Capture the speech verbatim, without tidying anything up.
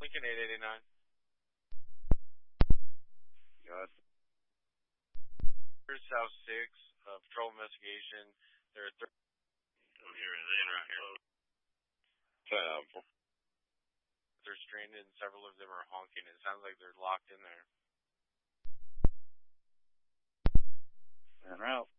Lincoln eight eighty-nine. Got Here's South six, uh, patrol investigation. There are thir- I'm hearing it in right here. um, they're stranded and several of them are honking. It sounds like they're locked in there. En route.